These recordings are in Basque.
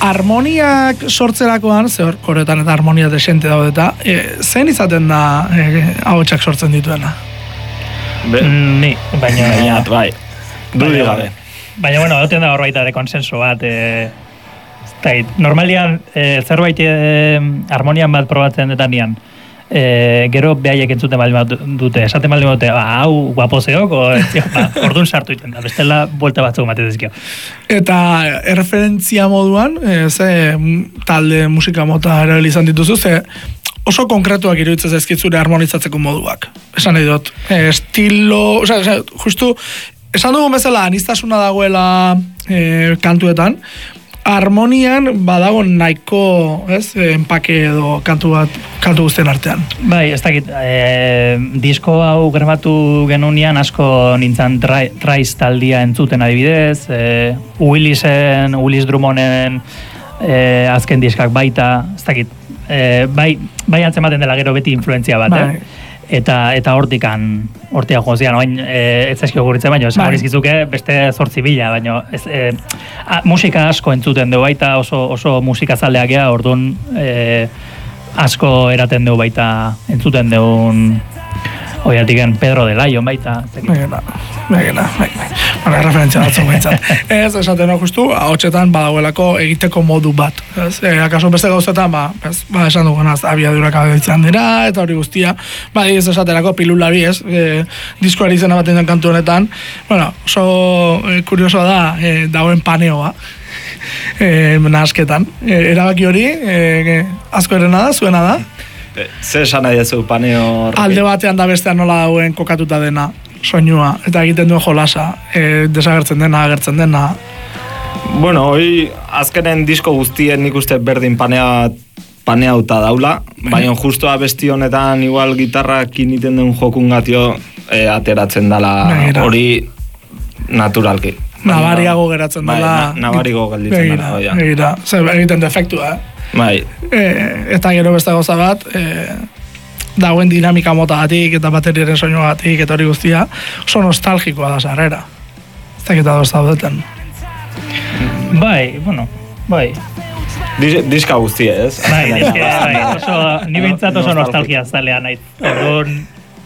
harmoniak sortzerakoan, zehor koretan eta harmonia desente daude eta, zein izaten da ahotsak sortzen dituena? Ni, baina... Bai, dudi gabe. Baina, bueno, duten da hor baita ere konsenso bat, normalian zerbait harmonian bat probatzen detanean, gero behaiek entzuten baldin dute, esaten baldin dute, hau guapozeok, orduan sartu iten da, bestela buelta batzuk matez dizkio. Eta erreferentzia moduan, ze talde musika mota erabili izan dituzu, ze oso konkretuak iruditzen zaizkitzure harmonizatzeko moduak. Esan nahi dut, estilo, justu, esan dugun bezala aniztasuna dagoela kantuetan, harmonian badago nahiko, enpake edo kantu guztien artean. Bai, ez dakit, disko hau grabatu genunean asko nintzen Traiz taldia entzuten adibidez, Willis Drummonden azken diskak baita, ez dakit, bai antzematen dela gero beti influentzia bat, eta hortikan jozian, oain ez zaizkio guritzen, baina esan horizkizuke beste 8,000, baina musika asko entzuten dugu baita, oso musika zaldeak ea, orduan asko eraten dugu baita entzuten dugun oiatiken Pedro de Layon baita. Begena. Referentzia batzuk baitzat. Ez, esaten justu, ahotsetan badagoelako egiteko modu bat. Akaso beste gauzetan, esan dugunaz, abiadurak abiatzen dira, eta hori guztia. Ez esaterako pilulari, diskoari izena baten den kantu honetan. Oso kuriosoa da, dagoen paneoa. Nahasketan. Erabaki hori, asko erena da, zuena da. Zer esan nahi ezu paneo... Alde batean da bestean nola dauen kokatuta dena, soinua, eta egiten duen jolasa, desagertzen dena, agertzen dena. Bueno, hoi azkenen disko guztien nik uste berdin paneauta daula, baina justo abesti honetan igual gitarrak initen den jokungatio ateratzen dela hori naturalki. Nabariago geratzen dela. Nabariago gelditzen dela. Egira, egiten defektua, Bai. Eta gero beste gauza bat, dauen dinamika motagatik eta bateriaren soinuagatik eta hori guztia, oso nostalgikoa da sarrera. Ez dakita doz daudeten. Bai. Diska guztia, ez? Bai, ni bintzat oso nostalgia zalea nahi. Orduan,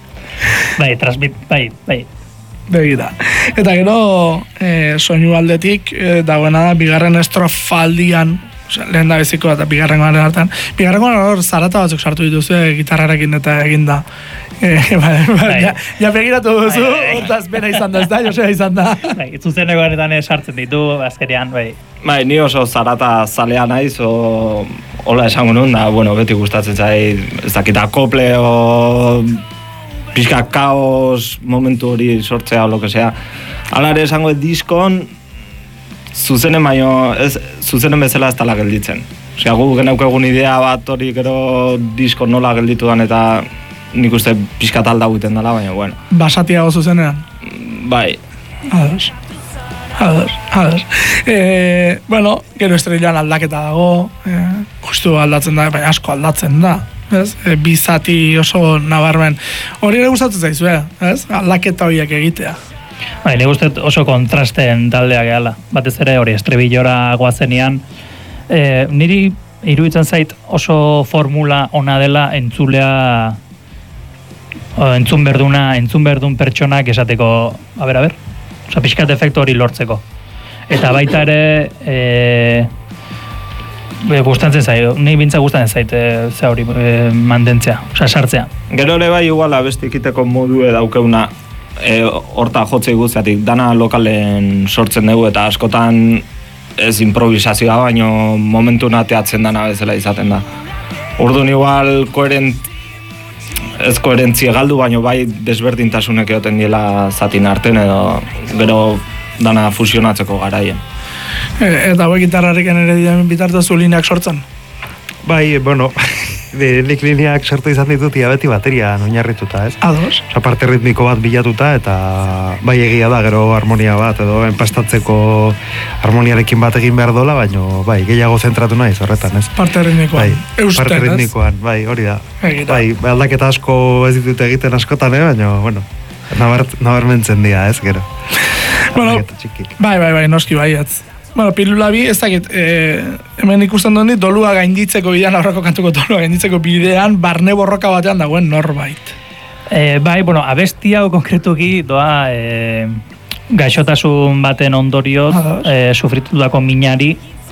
bai. Begira. Eta gero, soinu aldetik, dagoena da, bigarren estrofaldian, lehen da beziko eta bigarrengoaren hartan. Bigarrengoan hor zarata batzuk sartu dituzu gitarrarekin eta eginda. Ja begiratu duzu, hortaz bera izan da, ez da, Josea izan da. Zuzenekoaretan sartzen ditu, azkenean, bai. Bai, ni oso zarata zalea naiz, hola esango nun, da, beti gustatzen zait, ez dakita kople, pixka kaos, momentu hori sortzea, o lo que sea. Hala ere esango diskon, zuzenen bezala ez dala gelditzen. Osea, gu genauk egun idea bat hori gero disko nola gelditu dan eta nik uste pixka talda guten dela, baina, bueno. Basatiago zuzenean? Bai. Ados. Gero estrelloan aldaketa dago, justu aldatzen da, baina asko aldatzen da. Bizati oso nabarmen. Hori ere gustatzen zaizu, aldaketa horiek egitea. Bai, nik uste oso kontrasten taldea gehala. Batez ere hori estribillora goazenean. Niri iruditzen zait oso formula ona dela entzulea entzun berdun pertsonak esateko, a ber, oza, pixkat efektu hori lortzeko. Eta baita ere gustatzen zait, ni bintza gustatzen zait ze hori mantentzea, oza, sartzea. Gero ere bai igual abesti egiteko modu daukeuna horta jotzei guztiatik, dana lokalen sortzen dugu eta askotan ez improvisazioa, baino momentu nateatzen dana bezala izaten da. Orduan igual ez koherentzia galdu, baino bai desberdintasunek egoten diela zatin arten edo gero dana fusionatzeko garaien. Eta hoi gitarrarriken ere bitartu zu lineak sortzen? Bai, nik lineak sortu izan ditut beti baterian oinarrituta, ez? Ados. Parte ritmiko bat bilatuta eta bai egia da gero harmonia bat edo enpastatzeko harmoniarekin bat egin behar dola, baino bai, gehiago zentratu naiz horretan, ez? Parte ritmikoan. Eusten, parte ritmikoan, bai, hori da. Bai, aldaketa asko ez ditut egiten askotan, baino, nabarmentzen dira, ez, gero. Bai, noski baietz. Bueno, pilula bi, ez dakit, hemen ikusten duen dit, dolua gainditzeko bidean, aurreko kantuko dolua gainditzeko bidean, barne borroka batean dagoen norbait. Bai, bueno, abesti hau konkretuki doa gaixotasun baten ondorioz sufritutako minari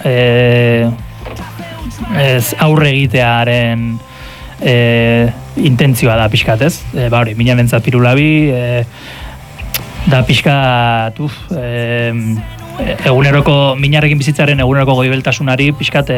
aurre egitearen intentzioa da pixkat, ez? Ba hori, minarentzat pirulabi, da pixkat, minarekin bizitzaren eguneroko goibeltasunari pixkat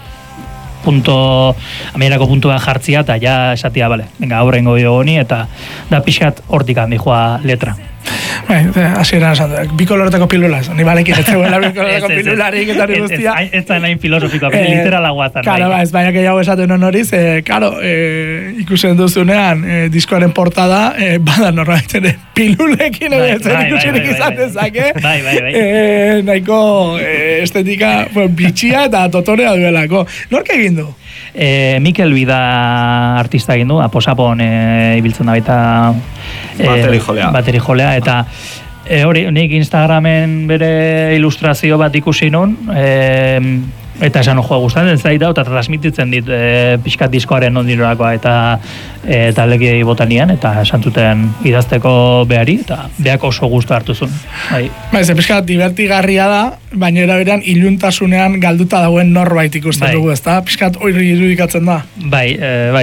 amaierako puntua jartzia eta ja esatia, bale, venga, aurrengo honi eta da pixkat hortik handi joa letra. Bai, hasieran esan dut, bi koloretako pilula, ni balekin ez zegoela bi koloretako pilularik eta hori guztia. Ez zain hain filosofikoa, literala guazan. Claro, ez baina gehiago esaten honoriz, claro, ikusen duzunean, diskoaren portada, bada norbaiten pilulekin zer ikusirik izan dezake. Bai. Nahiko estetika bitxia eta totorea duelako. Nork egin du? Mikel Bida artista egin du, Aposapon ibiltzen da baita bateri jolea, eta hori, nik Instagramen bere ilustrazio bat ikusi nun, eta esan gustatzen zait da, eta transmititzen dit pixkat diskoaren ondinorakoa, eta taldekiei botanian, eta esan zuten idazteko behari, eta beak oso gustu hartu zuen. Bai, ze pixkat divertigarria da, baina eraberean iluntasunean galduta dauen norbait ikusten dugu, ezta? Pixkat hori irudikatzen da. Bai.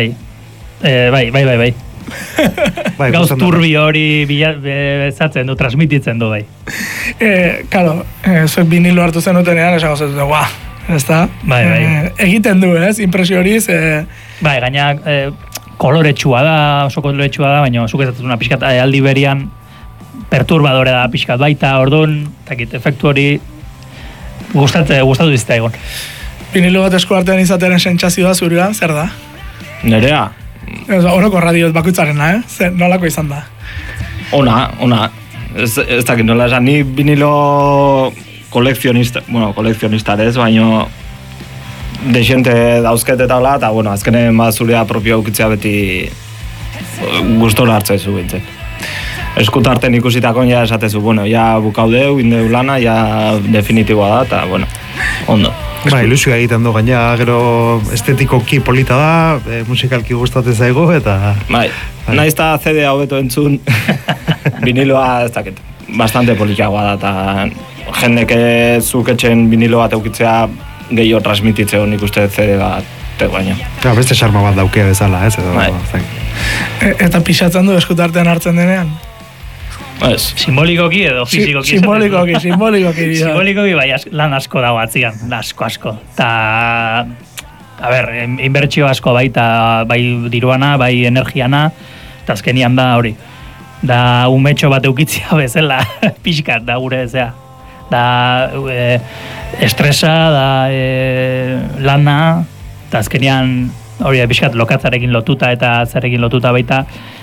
Gauz turbi hori bezatzen du, transmititzen du, bai. Karo, zuek vinilo hartu zenutenean, esango zen dut, ezta? Bai. Egiten du, ez? Impresio horiz. Bai, gaina koloretsua da, oso koloretsua da, baina zuk ezatzen pixkat aldi berian perturbadore da pixkat baita, orduan, efektu hori gustatu dizta egon. Vinilo bat esku artean izatearen sentsazioa zurea, zer da? Nerea. Oroko radio bakoitzarena, nolako izan da? Ona. Ez dakit nola esan, ni vinilo kolekzionista ez, baino desente dauzket eta hola, eta bueno, azkenen zurea propio aukitzea beti gustora hartzaizu bintzen. Eskutarten ikusitakon ja esatezu, bueno, ja bukaudeu, indeu lana, ja definitiboa da, eta bueno, ondo. Ba, ilusioa egiten du gaina, gero estetikoki polita da, musikalki gustatzen zaigu, eta... Bai, naiz eta CD hau beto entzun, viniloa ez dakit, bastante politiagoa da, eta jendeke zuketxen vinilo bat eukitzea gehiago transmititzeo nik uste CD bat baina. Beste xarma bat daukea bezala, ez? Bai. Eta pixatzen du eskutartean hartzen denean? Ez. Simbolikoki edo fizikoki? Simbolikoki. Simbolikoki bai lan asko dago atzian, asko. Ta, a ber, inbertsio asko bai diruana, bai energiana, eta azkenian da hori. Da umetxo bat eukitzia bezala, pixkat da gure ezea. Da estresa, da lana, eta azkenian hori pixkat lokatzarekin lotuta eta zerekin lotuta baita,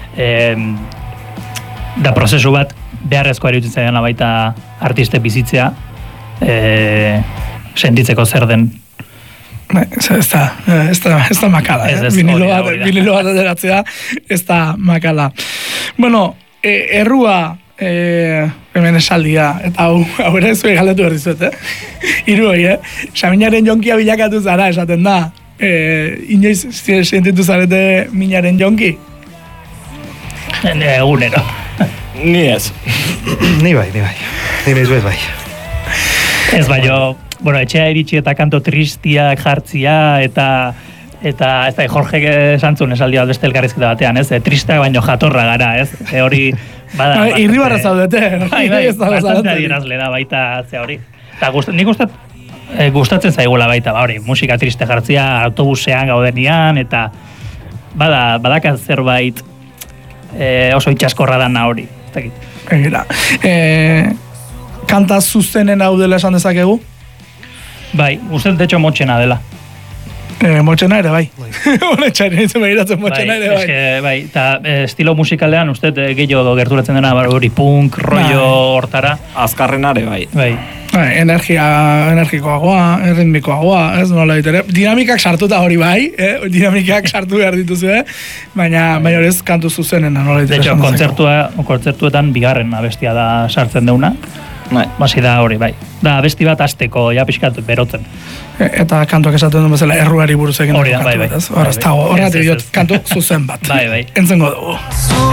da prozesu bat beharrezkoa iruditzen zaidana baita artiste bizitzea, sentitzeko zer den. Ez da makala, vinilo bat ateratzea, ez da makala. Bueno, errua, hemen esaldia, eta hau ere zuek galdetu behar dizuet, Hiru hori, Saminaren jonkia bilakatu zara, esaten da. Inoiz sentitu zarete minaren jonki? Egunero. Ni ez. Ni bai. Ni naiz bai. Ez baino, bueno, etxea iritsi eta kanto tristiak jartzia, eta ez da, Jorge esantzun esaldi bat beste elkarrizketa batean, ez? Tristeak baino jatorra gara, ez? Hori, bada... Irribarra zaudete. Bai, bastante adierazle da baita ze hori. Eta nik gustatzen zaigula baita, hori, musika triste jartzia, autobusean gaudenian, eta badakat zerbait oso itxaskorra dana hori. Egira. Kanta zuzenen hau dela esan dezakegu? Bai, uste de motxena dela. Motxena ere, bai. Honetxaren izan behiratzen motxena ere, bai. Bai, eta estilo musikalean uste gehiago gerturatzen dena hori punk, rollo hortara. Azkarrenare, bai. Energikoagoa, erritmikoagoa, ez nola ditere. Dinamikak sartuta hori bai, dinamikak sartu behar dituzue, baina hori ez kantu zuzenen nola ditere. De hecho, kontzertuetan bigarren abestia da sartzen deuna. Basi da hori, bai. Da, abesti bat azteko, ja pixkat berotzen. Eta kantuak esaten duen bezala erruari buruz egin Hori da, bai. Horregatik diot kantu zuzen bat. Bai. Entzengo dugu.